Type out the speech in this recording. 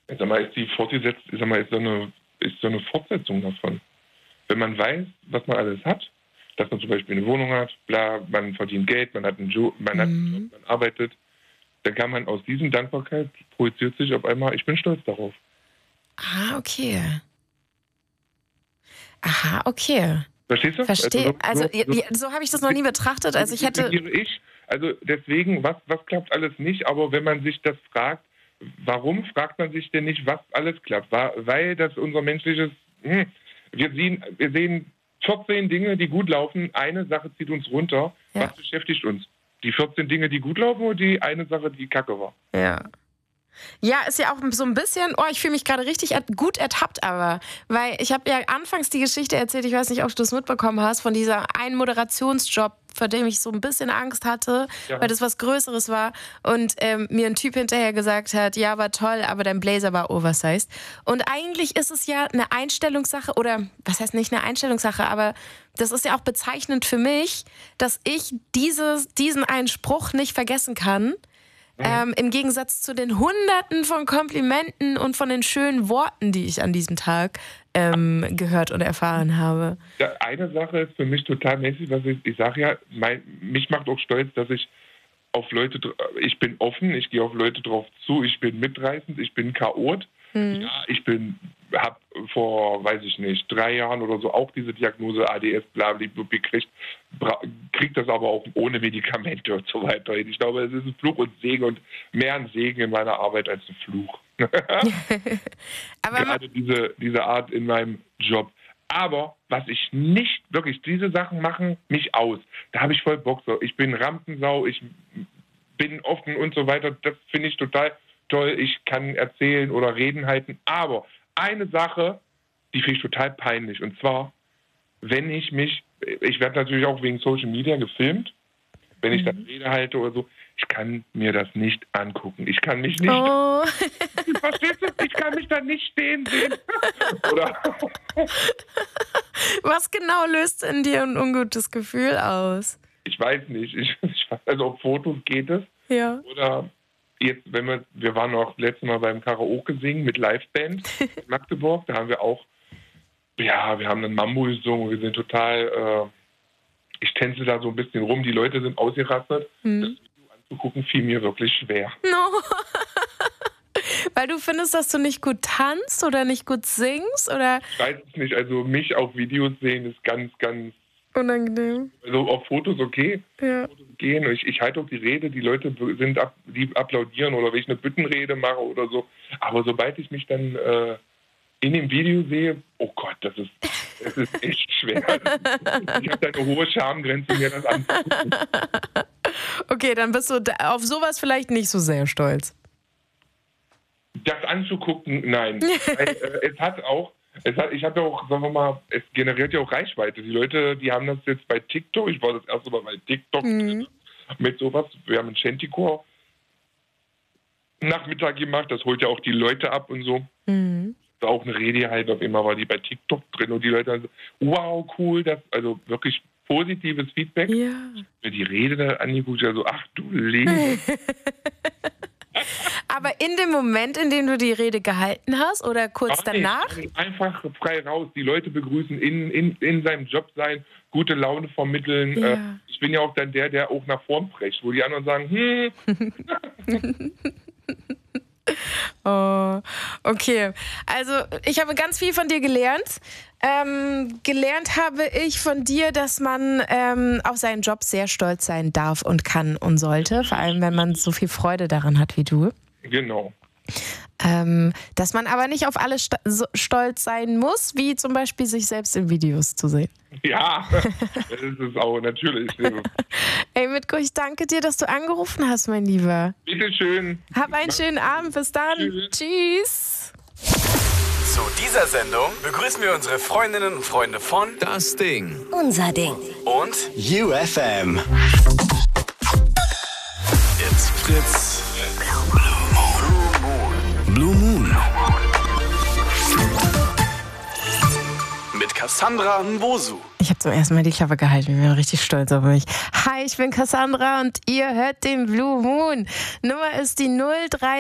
Ich sag mal, ist so eine Fortsetzung davon. Wenn man weiß, was man alles hat, dass man zum Beispiel eine Wohnung hat, bla, man verdient Geld, man hat einen Job, man arbeitet, dann kann man aus diesem Dankbarkeit projiziert sich auf einmal, ich bin stolz darauf. Ah, okay. Aha, okay. Verstehst du? Verstehe. So habe ich das noch nie betrachtet. Also ich hätte... Also deswegen, was klappt alles nicht, aber wenn man sich das fragt, warum fragt man sich denn nicht, was alles klappt? Weil das unser menschliches... Wir sehen 14 Dinge, die gut laufen, eine Sache zieht uns runter. Ja. Was beschäftigt uns? Die 14 Dinge, die gut laufen oder die eine Sache, die kacke war? Ja. Ja, ist ja auch so ein bisschen, ich fühle mich gerade richtig gut ertappt, aber, weil ich habe ja anfangs die Geschichte erzählt, ich weiß nicht, ob du das mitbekommen hast, von dieser einen Moderationsjob, vor dem ich so ein bisschen Angst hatte, weil das was Größeres war und mir ein Typ hinterher gesagt hat, ja, war toll, aber dein Blazer war oversized. Und eigentlich ist es ja eine Einstellungssache, oder was heißt nicht eine Einstellungssache, aber das ist ja auch bezeichnend für mich, dass ich diesen einen Spruch nicht vergessen kann. Im Gegensatz zu den Hunderten von Komplimenten und von den schönen Worten, die ich an diesem Tag gehört und erfahren habe. Ja, eine Sache ist für mich total mäßig, was ich sage ja, mich macht auch stolz, dass ich auf Leute, ich bin offen, ich gehe auf Leute drauf zu, ich bin mitreißend, ich bin Chaot. Ja, habe vor, 3 Jahren oder so auch diese Diagnose ADS, blablabla, gekriegt, kriege das aber auch ohne Medikamente und so weiter. Ich glaube, es ist ein Fluch und Segen und mehr ein Segen in meiner Arbeit als ein Fluch. Aber gerade diese Art in meinem Job. Aber was ich nicht, wirklich, diese Sachen machen mich aus. Da habe ich voll Bock so. Ich bin Rampensau, ich bin offen und so weiter. Das finde ich total toll, ich kann erzählen oder Reden halten, aber eine Sache, die finde ich total peinlich, und zwar, wenn ich werde natürlich auch wegen Social Media gefilmt, wenn ich dann Rede halte oder so, ich kann mir das nicht angucken, ich kann mich nicht, verstehst du, ich kann mich da nicht stehen sehen. Oder? Was genau löst in dir ein ungutes Gefühl aus? Ich weiß nicht, also auf Fotos geht es, oder jetzt, wir waren auch letztes Mal beim Karaoke singen mit Liveband in Magdeburg, da haben wir auch, wir haben einen Mambo gesungen, wir sind total, ich tänze da so ein bisschen rum, die Leute sind ausgerastet. Das Video anzugucken fiel mir wirklich schwer. No. Weil du findest, dass du nicht gut tanzt oder nicht gut singst, oder? Ich weiß es nicht, also mich auf Videos sehen ist ganz, ganz unangenehm. Also auf Fotos okay. Ja. Fotos gehen. Ich halte auch die Rede, die Leute die applaudieren oder wenn ich eine Büttenrede mache oder so. Aber sobald ich mich dann in dem Video sehe, oh Gott, das ist echt schwer. Ich habe da eine hohe Schamgrenze, mir das anzugucken. Okay, dann bist du auf sowas vielleicht nicht so sehr stolz. Das anzugucken, nein. Ich habe ja auch, sagen wir mal, es generiert ja auch Reichweite. Die Leute, die haben das jetzt bei TikTok, ich war das erste Mal bei TikTok mit sowas. Wir haben einen Shantycore Nachmittag gemacht, das holt ja auch die Leute ab und so. Da auch eine Rede halt, auf einmal war die bei TikTok drin und die Leute haben so, wow, cool, also wirklich positives Feedback. Ja. Mir die Rede da angeguckt, also ach du Liebe. Aber in dem Moment, in dem du die Rede gehalten hast oder kurz danach? Einfach frei raus, die Leute begrüßen, in seinem Job sein, gute Laune vermitteln. Ja. Ich bin ja auch dann der auch nach vorn prescht, wo die anderen sagen, Oh, okay. Also ich habe ganz viel von dir gelernt. Gelernt habe ich von dir, dass man auf seinen Job sehr stolz sein darf und kann und sollte. Vor allem, wenn man so viel Freude daran hat wie du. Genau. Dass man aber nicht auf alles stolz sein muss, wie zum Beispiel sich selbst in Videos zu sehen. Ja, das ist es auch, natürlich. Ey, Mitko, ich danke dir, dass du angerufen hast, mein Lieber. Bitteschön. Hab einen schönen Abend. Bis dann. Tschüss. Zu dieser Sendung begrüßen wir unsere Freundinnen und Freunde von Das Ding. Unser Ding. Und UFM. It's Fritz. Blue Moon. Mit Cassandra Nwosu. Ich habe zum ersten Mal die Klappe gehalten. Ich bin richtig stolz auf mich. Hi, ich bin Cassandra und ihr hört den Blue Moon. Nummer ist die 03